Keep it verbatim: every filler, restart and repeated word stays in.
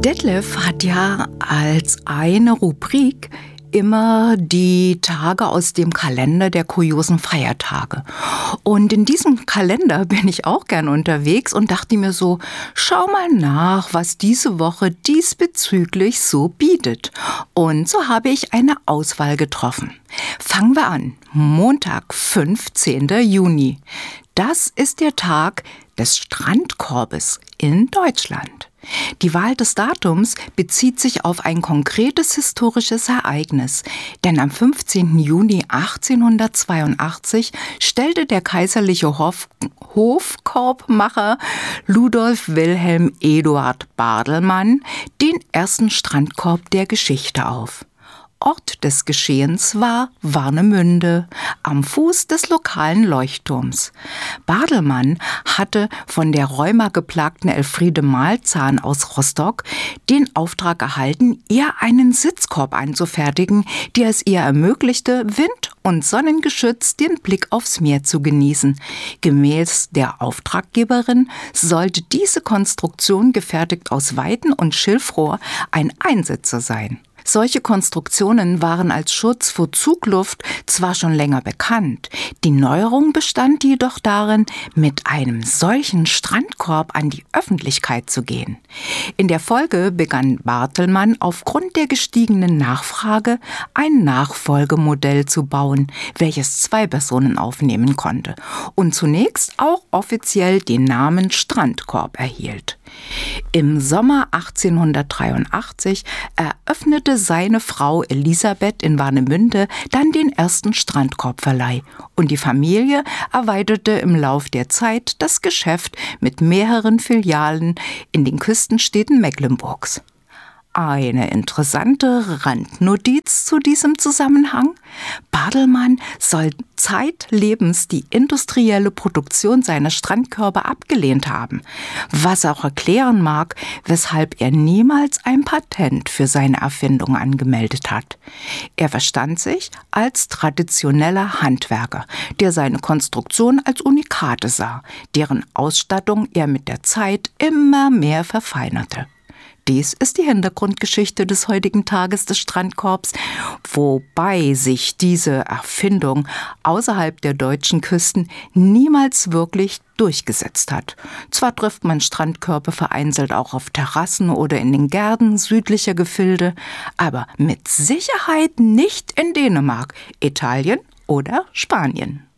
Detlef hat ja als eine Rubrik immer die Tage aus dem Kalender der kuriosen Feiertage. Und in diesem Kalender bin ich auch gern unterwegs und dachte mir so, schau mal nach, was diese Woche diesbezüglich so bietet. Und so habe ich eine Auswahl getroffen. Fangen wir an. Montag, fünfzehnten Juni. Das ist der Tag des Strandkorbes in Deutschland. Die Wahl des Datums bezieht sich auf ein konkretes historisches Ereignis, denn am fünfzehnten Juni achtzehnhundertzweiundachtzig stellte der kaiserliche Hof Hofkorbmacher Ludolf Wilhelm Eduard Bardelmann den ersten Strandkorb der Geschichte auf. Ort des Geschehens war Warnemünde, am Fuß des lokalen Leuchtturms. Bardelmann hatte von der rheumageplagten Elfriede Malzahn aus Rostock den Auftrag erhalten, ihr einen Sitzkorb anzufertigen, der es ihr ermöglichte, wind- und sonnengeschützt den Blick aufs Meer zu genießen. Gemäß der Auftraggeberin sollte diese Konstruktion, gefertigt aus Weiden und Schilfrohr, ein Einsitzer sein. Solche Konstruktionen waren als Schutz vor Zugluft zwar schon länger bekannt, die Neuerung bestand jedoch darin, mit einem solchen Strandkorb an die Öffentlichkeit zu gehen. In der Folge begann Bartelmann aufgrund der gestiegenen Nachfrage ein Nachfolgemodell zu bauen, welches zwei Personen aufnehmen konnte und zunächst auch offiziell den Namen Strandkorb erhielt. Im Sommer achtzehnhundertdreiundachtzig eröffnete seine Frau Elisabeth in Warnemünde dann den ersten Strandkorbverleih und die Familie erweiterte im Lauf der Zeit das Geschäft mit mehreren Filialen in den Küstenstädten Mecklenburgs. Eine interessante Randnotiz zu diesem Zusammenhang: Bardelmann soll zeitlebens die industrielle Produktion seiner Strandkörbe abgelehnt haben, was auch erklären mag, weshalb er niemals ein Patent für seine Erfindung angemeldet hat. Er verstand sich als traditioneller Handwerker, der seine Konstruktion als Unikate sah, deren Ausstattung er mit der Zeit immer mehr verfeinerte. Dies ist die Hintergrundgeschichte des heutigen Tages des Strandkorbs, wobei sich diese Erfindung außerhalb der deutschen Küsten niemals wirklich durchgesetzt hat. Zwar trifft man Strandkörbe vereinzelt auch auf Terrassen oder in den Gärten südlicher Gefilde, aber mit Sicherheit nicht in Dänemark, Italien oder Spanien.